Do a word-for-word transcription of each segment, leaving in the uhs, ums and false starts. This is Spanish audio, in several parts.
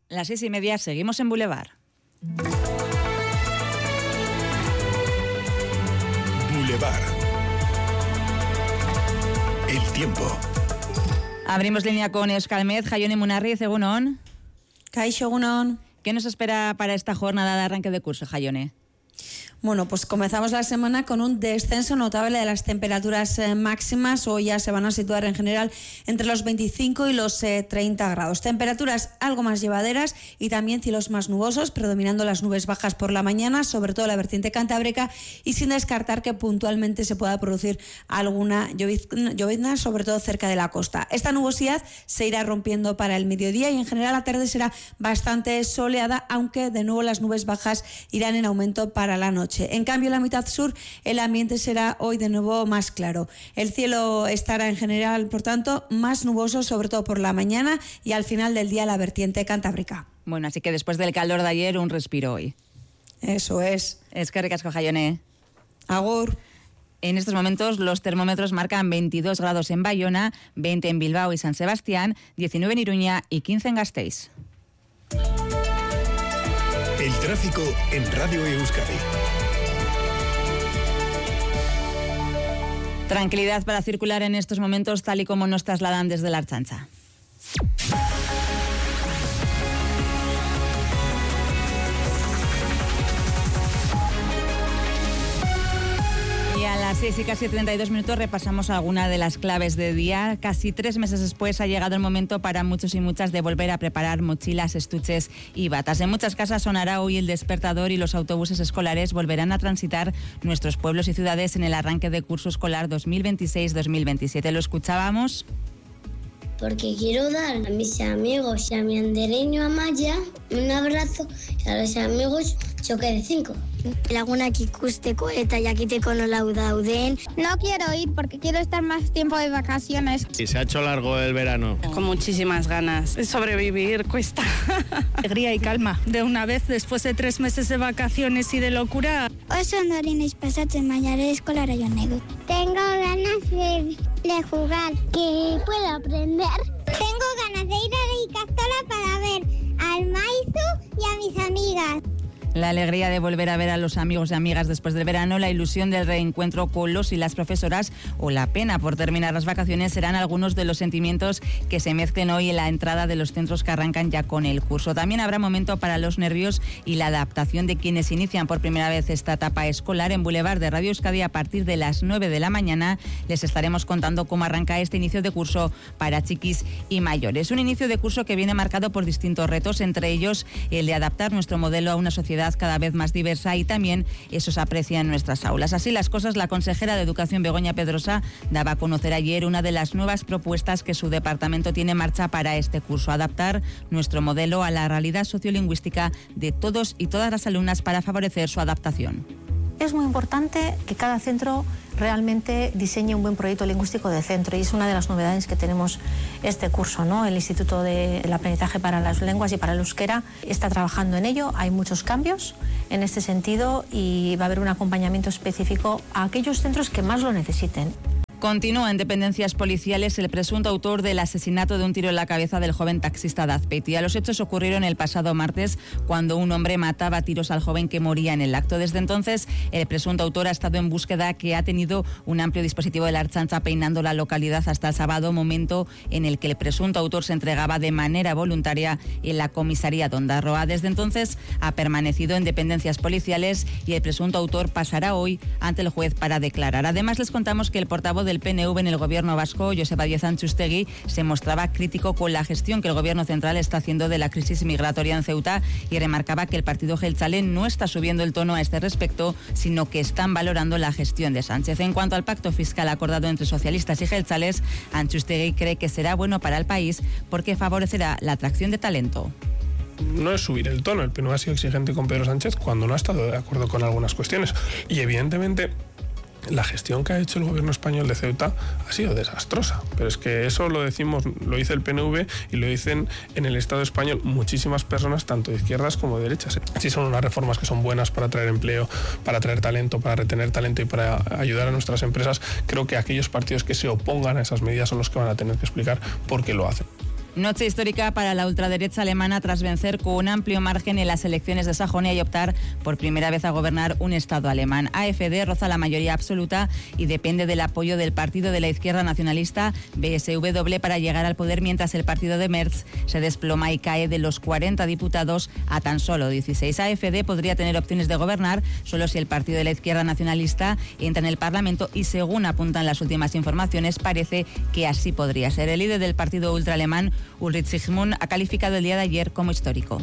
Las seis y media, seguimos en Boulevard. Boulevard. El tiempo. Abrimos línea con Euskalmet, Jaione Munarriz, egunon. Kaixo, egunon. ¿Qué nos espera para esta jornada de arranque de curso, Jaione? Bueno, pues comenzamos la semana con un descenso notable de las temperaturas eh, máximas. Hoy ya se van a situar en general entre los veinticinco y los eh, treinta grados. Temperaturas algo más llevaderas y también cielos más nubosos, predominando las nubes bajas por la mañana, sobre todo la vertiente cantábrica, y sin descartar que puntualmente se pueda producir alguna llovizna, sobre todo cerca de la costa. Esta nubosidad se irá rompiendo para el mediodía y en general la tarde será bastante soleada, aunque de nuevo las nubes bajas irán en aumento para la noche. En cambio, en la mitad sur el ambiente será hoy de nuevo más claro. El cielo estará en general, por tanto, más nuboso, sobre todo por la mañana y al final del día la vertiente cantábrica. Bueno, así que después del calor de ayer, un respiro hoy. Eso es. Eskerrik asko, Jaione. Agur. En estos momentos los termómetros marcan veintidós grados en Bayona, veinte en Bilbao y San Sebastián, diecinueve en Iruña y quince en Gasteiz. El tráfico en Radio Euskadi. Tranquilidad para circular en estos momentos, tal y como nos trasladan desde la Ertzaintza. A las seis y casi treinta y dos minutos repasamos alguna de las claves de día. Casi tres meses después ha llegado el momento para muchos y muchas de volver a preparar mochilas, estuches y batas. En muchas casas sonará hoy el despertador y los autobuses escolares volverán a transitar nuestros pueblos y ciudades en el arranque de curso escolar dos mil veintiséis dos mil veintisiete. ¿Lo escuchábamos? Porque quiero dar a mis amigos y a mi andereño Amaya un abrazo y a los amigos choque de cinco. Lagunak ikusteko eta jakiteko nola dauden. No quiero ir porque quiero estar más tiempo de vacaciones. Y se ha hecho largo el verano. Con muchísimas ganas. Sobrevivir cuesta. Alegría y calma. De una vez, después de tres meses de vacaciones y de locura. Oso ondori naiz pasatzen bainare eskolara joan nahi dut. Tengo ganas de, de jugar, que puedo aprender. Tengo ganas de ir a la Icastola para ver al Maizu y a mis amigas. La alegría de volver a ver a los amigos y amigas después del verano, la ilusión del reencuentro con los y las profesoras o la pena por terminar las vacaciones serán algunos de los sentimientos que se mezclen hoy en la entrada de los centros que arrancan ya con el curso. También habrá momento para los nervios y la adaptación de quienes inician por primera vez esta etapa escolar. En Boulevard de Radio Euskadi a partir de las nueve de la mañana les estaremos contando cómo arranca este inicio de curso para chiquis y mayores. Un inicio de curso que viene marcado por distintos retos, entre ellos el de adaptar nuestro modelo a una sociedad cada vez más diversa y también eso se aprecia en nuestras aulas. Así las cosas, la consejera de Educación Begoña Pedrosa daba a conocer ayer una de las nuevas propuestas que su departamento tiene en marcha para este curso: adaptar nuestro modelo a la realidad sociolingüística de todos y todas las alumnas para favorecer su adaptación. Es muy importante que cada centro realmente diseñe un buen proyecto lingüístico de centro y es una de las novedades que tenemos este curso, ¿no? El Instituto del Aprendizaje para las Lenguas y para el Euskera está trabajando en ello. Hay muchos cambios en este sentido y va a haber un acompañamiento específico a aquellos centros que más lo necesiten. Continúa en dependencias policiales el presunto autor del asesinato de un tiro en la cabeza del joven taxista de Azpeitia. Los hechos ocurrieron el pasado martes cuando un hombre mataba a tiros al joven que moría en el acto. Desde entonces, el presunto autor ha estado en búsqueda, que ha tenido un amplio dispositivo de la Ertzaintza peinando la localidad hasta el sábado, momento en el que el presunto autor se entregaba de manera voluntaria en la comisaría de Ondarroa. Desde entonces ha permanecido en dependencias policiales y el presunto autor pasará hoy ante el juez para declarar. Además, les contamos que el portavoz del P N V en el gobierno vasco, Joseba Díez Antxustegi, se mostraba crítico con la gestión que el gobierno central está haciendo de la crisis migratoria en Ceuta y remarcaba que el partido jeltzale no está subiendo el tono a este respecto, sino que están valorando la gestión de Sánchez. En cuanto al pacto fiscal acordado entre socialistas y jeltzales, Antxustegi cree que será bueno para el país porque favorecerá la atracción de talento. No es subir el tono, el P N V ha sido exigente con Pedro Sánchez cuando no ha estado de acuerdo con algunas cuestiones y evidentemente la gestión que ha hecho el gobierno español de Ceuta ha sido desastrosa, pero es que eso lo decimos, lo dice el P N V y lo dicen en el Estado español muchísimas personas, tanto de izquierdas como de derechas. Sí, son unas reformas que son buenas para atraer empleo, para atraer talento, para retener talento y para ayudar a nuestras empresas. Creo que aquellos partidos que se opongan a esas medidas son los que van a tener que explicar por qué lo hacen. Noche histórica para la ultraderecha alemana tras vencer con un amplio margen en las elecciones de Sajonia y optar por primera vez a gobernar un Estado alemán. A F D roza la mayoría absoluta y depende del apoyo del partido de la izquierda nacionalista B S W para llegar al poder, mientras el partido de Merz se desploma y cae de los cuarenta diputados a tan solo dieciséis. A F D podría tener opciones de gobernar solo si el partido de la izquierda nacionalista entra en el Parlamento y, según apuntan las últimas informaciones, parece que así podría ser. El líder del partido ultraalemán, Ulrich Zygmunt, ha calificado el día de ayer como histórico.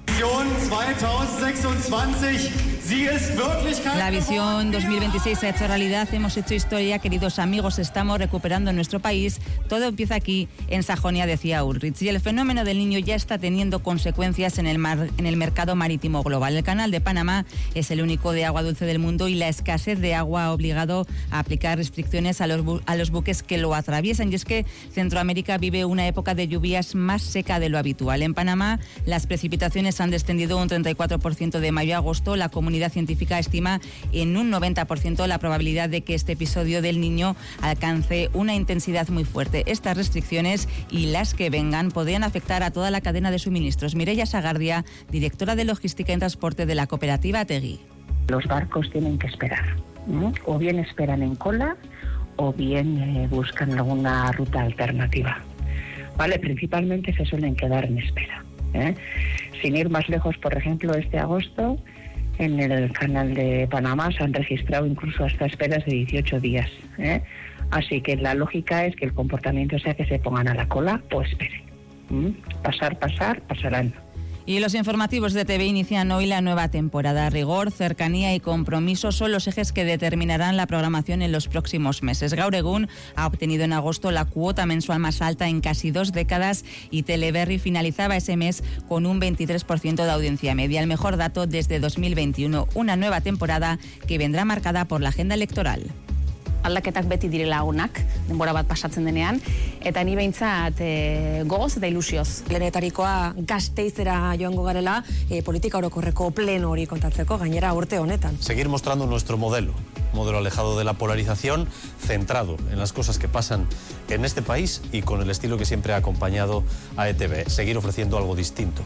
La visión dos mil veintiséis se ha hecho realidad. Hemos hecho historia, queridos amigos, estamos recuperando nuestro país. Todo empieza aquí, en Sajonia, decía Ulrich. Y el fenómeno del Niño ya está teniendo consecuencias en el mar, en el mercado marítimo global. El canal de Panamá es el único de agua dulce del mundo y la escasez de agua ha obligado a aplicar restricciones a los, bu- a los buques que lo atraviesan. Y es que Centroamérica vive una época de lluvias más seca de lo habitual. En Panamá, las precipitaciones han descendido un treinta y cuatro por ciento de mayo a agosto. La comunidad científica estima en un noventa por ciento la probabilidad de que este episodio del Niño alcance una intensidad muy fuerte. Estas restricciones y las que vengan podrían afectar a toda la cadena de suministros. Mireia Sagardia, directora de logística y transporte de la cooperativa Tegui. Los barcos tienen que esperar, ¿no? O bien esperan en cola o bien eh, buscan alguna ruta alternativa. Vale, principalmente se suelen quedar en espera, ¿eh? Sin ir más lejos, por ejemplo, este agosto en el canal de Panamá se han registrado incluso hasta esperas de dieciocho días, ¿eh? Así que la lógica es que el comportamiento sea que se pongan a la cola o esperen. ¿Mm? Pasar, pasar, pasarán. Y los informativos de T V inician hoy la nueva temporada. Rigor, cercanía y compromiso son los ejes que determinarán la programación en los próximos meses. Gaur Egun ha obtenido en agosto la cuota mensual más alta en casi dos décadas y Teleberri finalizaba ese mes con un veintitrés por ciento de audiencia media, el mejor dato desde dos mil veintiuno. Una nueva temporada que vendrá marcada por la agenda electoral. Aldaketak beti direla onak, denbora bat pasatzen denean, eta ni behintzat e, gogoz eta ilusioz. Lehenetarikoa Gasteizera joango garela, e, politika orokorreko pleno hori kontatzeko, gainera urte honetan. Seguir mostrando nuestro modelo, modelo alejado de la polarización, centrado en las cosas que pasan en este país y con el estilo que siempre ha acompañado a E T V. Seguir ofreciendo algo distinto.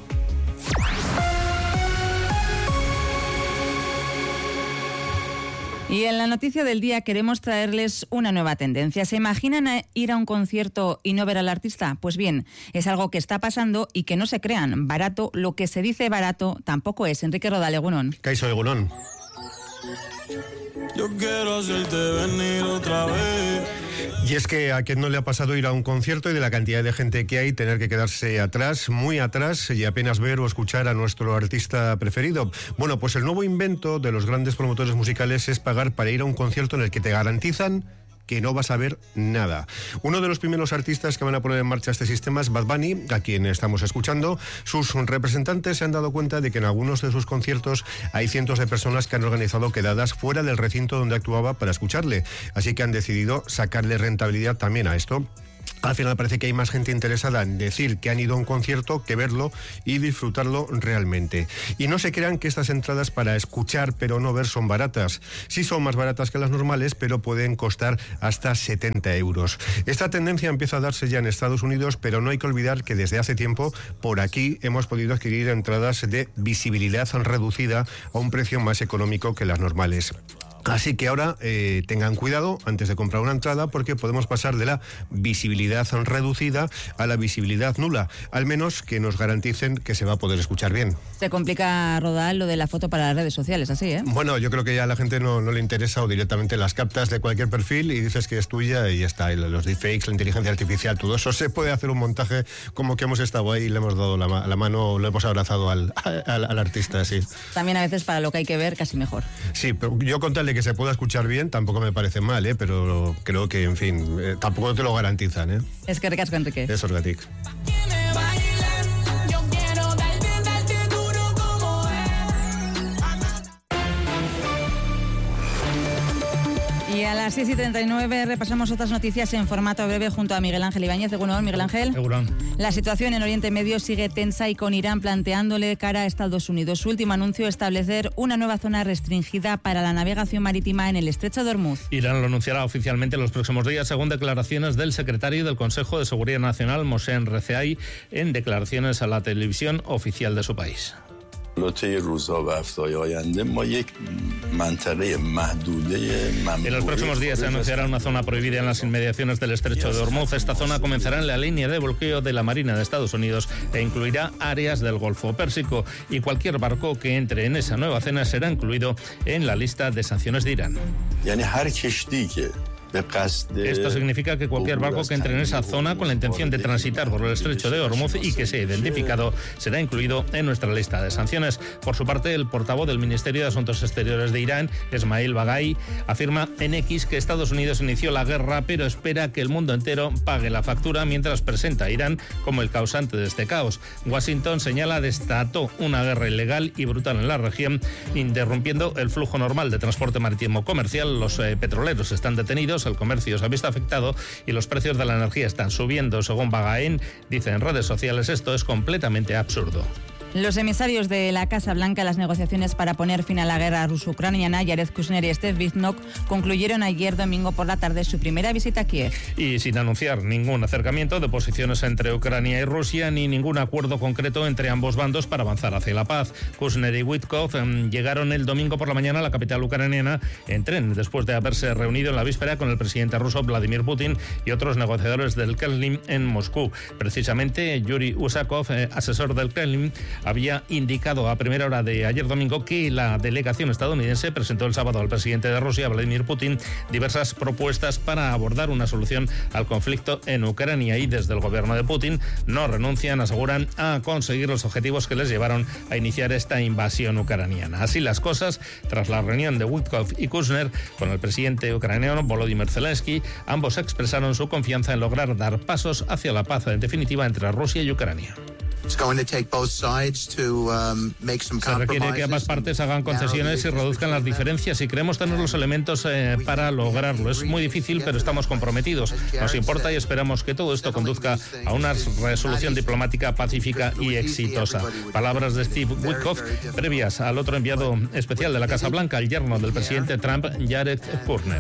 Y en la noticia del día queremos traerles una nueva tendencia. ¿Se imaginan a ir a un concierto y no ver al artista? Pues bien, es algo que está pasando y que no se crean. Barato, lo que se dice barato, tampoco es. Enrique Rodal, Egunon. Kaixo, Egunon. Yo quiero hacerte venir otra vez. Y es que a quien no le ha pasado ir a un concierto y de la cantidad de gente que hay, tener que quedarse atrás, muy atrás, y apenas ver o escuchar a nuestro artista preferido. Bueno, pues el nuevo invento de los grandes promotores musicales es pagar para ir a un concierto en el que te garantizan que no vas a ver nada. Uno de los primeros artistas que van a poner en marcha este sistema es Bad Bunny, a quien estamos escuchando. Sus representantes se han dado cuenta de que en algunos de sus conciertos hay cientos de personas que han organizado quedadas fuera del recinto donde actuaba para escucharle. Así que han decidido sacarle rentabilidad también a esto. Al final parece que hay más gente interesada en decir que han ido a un concierto que verlo y disfrutarlo realmente. Y no se crean que estas entradas para escuchar pero no ver son baratas. Sí son más baratas que las normales, pero pueden costar hasta setenta euros. Esta tendencia empieza a darse ya en Estados Unidos, pero no hay que olvidar que desde hace tiempo por aquí hemos podido adquirir entradas de visibilidad reducida a un precio más económico que las normales. Así que ahora eh, tengan cuidado antes de comprar una entrada, porque podemos pasar de la visibilidad reducida a la visibilidad nula, al menos que nos garanticen que se va a poder escuchar bien. Se complica, Rodal, lo de la foto para las redes sociales, así, ¿eh? Bueno, yo creo que ya a la gente no, no le interesa, o directamente las captas de cualquier perfil y dices que es tuya y ya está. Y los deepfakes, la inteligencia artificial, todo eso se puede hacer un montaje como que hemos estado ahí y le hemos dado la, la mano, lo hemos abrazado al, al, al artista, sí. También a veces para lo que hay que ver, casi mejor. Sí, pero yo con tal de que se pueda escuchar bien, tampoco me parece mal, ¿eh? Pero creo que, en fin, eh, tampoco te lo garantizan, ¿eh? Es que recasco, Enrique. Eso es Gatic. Y a las seis y treinta y nueve repasamos otras noticias en formato breve junto a Miguel Ángel Ibáñez. Egunon, Miguel Ángel. Egunon. La situación en Oriente Medio sigue tensa y con Irán planteándole cara a Estados Unidos. Su último anuncio: establecer una nueva zona restringida para la navegación marítima en el estrecho de Hormuz. Irán lo anunciará oficialmente en los próximos días, según declaraciones del secretario del Consejo de Seguridad Nacional, Mohsen Rezaei, en declaraciones a la televisión oficial de su país. En los próximos días se anunciará una zona prohibida en las inmediaciones del estrecho de Hormuz. Esta zona comenzará en la línea de bloqueo de la Marina de Estados Unidos e incluirá áreas del Golfo Pérsico, y cualquier barco que entre en esa nueva zona será incluido en la lista de sanciones de Irán. Esto significa que cualquier barco que entre en esa zona con la intención de transitar por el estrecho de Hormuz y que sea identificado será incluido en nuestra lista de sanciones. Por su parte, el portavoz del Ministerio de Asuntos Exteriores de Irán, Esmail Baghai, afirma en X que Estados Unidos inició la guerra, pero espera que el mundo entero pague la factura, mientras presenta a Irán como el causante de este caos. Washington señala desató una guerra ilegal y brutal en la región, interrumpiendo el flujo normal de transporte marítimo comercial. Los eh, petroleros están detenidos, el comercio se ha visto afectado y los precios de la energía están subiendo. Según Bagaén, dice en redes sociales, esto es completamente absurdo. Los emisarios de la Casa Blanca en las negociaciones para poner fin a la guerra ruso-ucraniana, Jared Kushner y Steve Witkoff, concluyeron ayer domingo por la tarde su primera visita a Kiev. Y sin anunciar ningún acercamiento de posiciones entre Ucrania y Rusia, ni ningún acuerdo concreto entre ambos bandos para avanzar hacia la paz. Kushner y Witkoff eh, llegaron el domingo por la mañana a la capital ucraniana en tren, después de haberse reunido en la víspera con el presidente ruso Vladimir Putin y otros negociadores del Kremlin en Moscú. Precisamente, Yuri Usakov, eh, asesor del Kremlin, había indicado a primera hora de ayer domingo que la delegación estadounidense presentó el sábado al presidente de Rusia, Vladimir Putin, diversas propuestas para abordar una solución al conflicto en Ucrania, y desde el gobierno de Putin no renuncian, aseguran, a conseguir los objetivos que les llevaron a iniciar esta invasión ucraniana. Así las cosas, tras la reunión de Witkoff y Kushner con el presidente ucraniano Volodymyr Zelensky, ambos expresaron su confianza en lograr dar pasos hacia la paz en definitiva entre Rusia y Ucrania. Se requiere que ambas partes hagan concesiones y reduzcan las diferencias, y creemos tener los elementos eh, para lograrlo. Es muy difícil, pero estamos comprometidos. Nos importa y esperamos que todo esto conduzca a una resolución diplomática pacífica y exitosa. Palabras de Steve Witkoff previas al otro enviado especial de la Casa Blanca, el yerno del presidente Trump, Jared Kushner.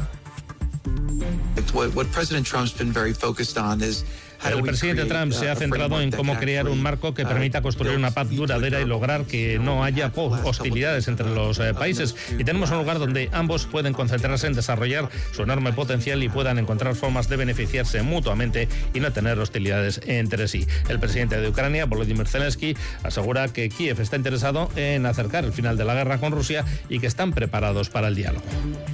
El presidente Trump se ha centrado en cómo crear un marco que permita construir una paz duradera y lograr que no haya hostilidades entre los eh, países. Y tenemos un lugar donde ambos pueden concentrarse en desarrollar su enorme potencial y puedan encontrar formas de beneficiarse mutuamente y no tener hostilidades entre sí. El presidente de Ucrania, Volodymyr Zelensky, asegura que Kiev está interesado en acercar el final de la guerra con Rusia y que están preparados para el diálogo.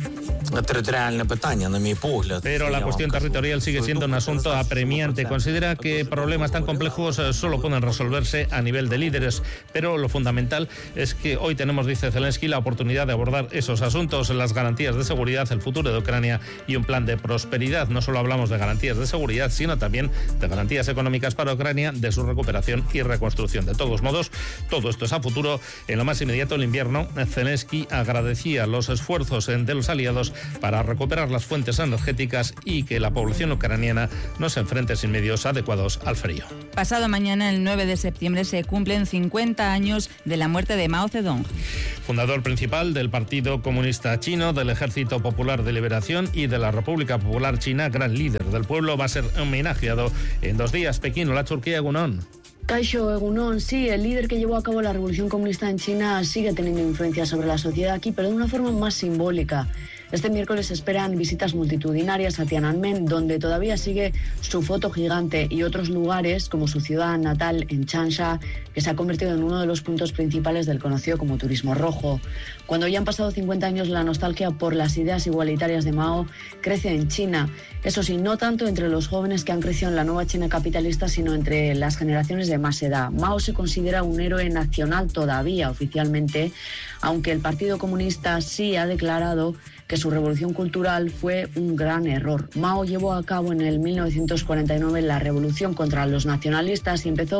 Pero la cuestión territorial sigue siendo un asunto apremiante. Considera que problemas tan complejos solo pueden resolverse a nivel de líderes, pero lo fundamental es que hoy tenemos, dice Zelensky, la oportunidad de abordar esos asuntos, las garantías de seguridad, el futuro de Ucrania y un plan de prosperidad. No solo hablamos de garantías de seguridad, sino también de garantías económicas para Ucrania, de su recuperación y reconstrucción. De todos modos, todo esto es a futuro. En lo más inmediato, el invierno, Zelensky agradecía los esfuerzos de los aliados para recuperar las fuentes energéticas y que la población ucraniana no se enfrente sin medios adecuados al frío. Pasado mañana, el nueve de septiembre, se cumplen cincuenta años de la muerte de Mao Zedong. Fundador principal del Partido Comunista Chino, del Ejército Popular de Liberación y de la República Popular China, gran líder del pueblo, va a ser homenajeado en dos días. Pekín, la Turquía, Egunon. Kaixo Egunon, sí, el líder que llevó a cabo la revolución comunista en China sigue teniendo influencia sobre la sociedad aquí, pero de una forma más simbólica. Este miércoles se esperan visitas multitudinarias a Tiananmen, donde todavía sigue su foto gigante, y otros lugares, como su ciudad natal en Changsha, que se ha convertido en uno de los puntos principales del conocido como turismo rojo. Cuando ya han pasado cincuenta años, la nostalgia por las ideas igualitarias de Mao crece en China. Eso sí, no tanto entre los jóvenes que han crecido en la nueva China capitalista, sino entre las generaciones de más edad. Mao se considera un héroe nacional todavía, oficialmente, aunque el Partido Comunista sí ha declarado que su revolución cultural fue un gran error. Mao llevó a cabo en el mil novecientos cuarenta y nueve la revolución contra los nacionalistas y empezó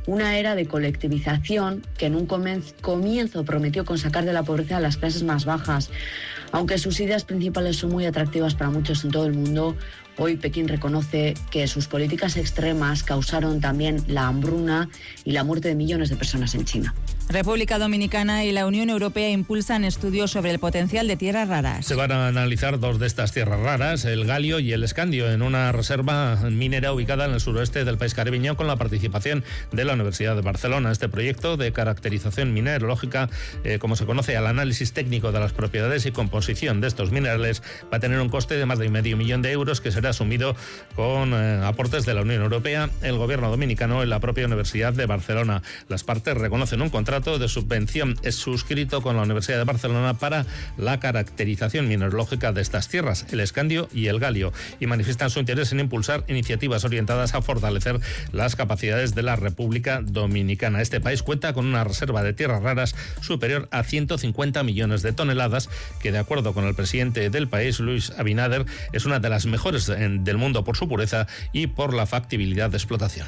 Una era de colectivización que en un comienzo prometió con sacar de la pobreza a las clases más bajas. Aunque sus ideas principales son muy atractivas para muchos en todo el mundo, hoy Pekín reconoce que sus políticas extremas causaron también la hambruna y la muerte de millones de personas en China. República Dominicana y la Unión Europea impulsan estudios sobre el potencial de tierras raras. Se van a analizar dos de estas tierras raras, el galio y el escandio, en una reserva minera ubicada en el suroeste del país caribeño con la participación de la Universidad de Barcelona. Este proyecto de caracterización mineralógica, eh, como se conoce al análisis técnico de las propiedades y composición de estos minerales, va a tener un coste de más de medio millón de euros que será asumido con eh, aportes de la Unión Europea, el gobierno dominicano y la propia Universidad de Barcelona. Las partes reconocen un contrato de subvención es suscrito con la Universidad de Barcelona para la caracterización mineralógica de estas tierras, el escandio y el galio, y manifiestan su interés en impulsar iniciativas orientadas a fortalecer las capacidades de la República Dominicana. Este país cuenta con una reserva de tierras raras superior a ciento cincuenta millones de toneladas, que de acuerdo con el presidente del país, Luis Abinader, es una de las mejores del mundo por su pureza y por la factibilidad de explotación.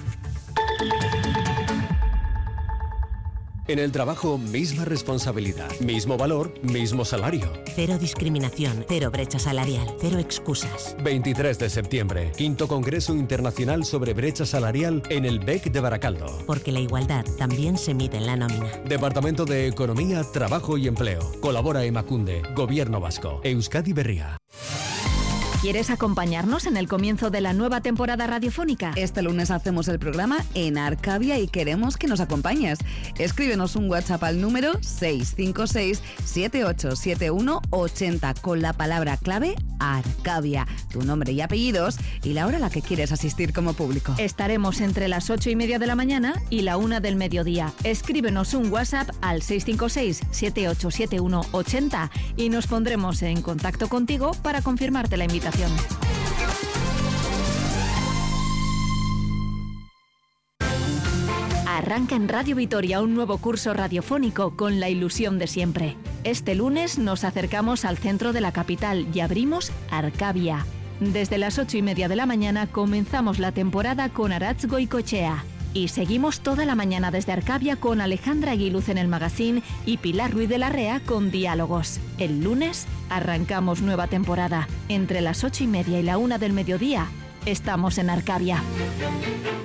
En el trabajo, misma responsabilidad, mismo valor, mismo salario. Cero discriminación, cero brecha salarial, cero excusas. veintitrés de septiembre, quinto Congreso Internacional sobre Brecha Salarial en el B E C de Baracaldo. Porque la igualdad también se mide en la nómina. Departamento de Economía, Trabajo y Empleo. Colabora Emakunde, Gobierno Vasco, Euskadi Berria. ¿Quieres acompañarnos en el comienzo de la nueva temporada radiofónica? Este lunes hacemos el programa en Arcavia y queremos que nos acompañes. Escríbenos un WhatsApp al número seis cinco seis, siete ocho siete uno, ocho cero con la palabra clave Arcavia, tu nombre y apellidos y la hora a la que quieres asistir como público. Estaremos entre las ocho y media de la mañana y la una del mediodía. Escríbenos un WhatsApp al seis cinco seis, siete ocho siete uno, ocho cero y nos pondremos en contacto contigo para confirmarte la invitación. Arranca en Radio Vitoria un nuevo curso radiofónico con la ilusión de siempre. Este lunes nos acercamos al centro de la capital y abrimos Arcavia. Desde las ocho y media de la mañana comenzamos la temporada con Aratz Goicoechea. Y seguimos toda la mañana desde Arcavia con Alejandra Aguiluz en el magazine y Pilar Ruiz de la Rea con Diálogos. El lunes arrancamos nueva temporada. Entre las ocho y media y la una del mediodía estamos en Arcavia.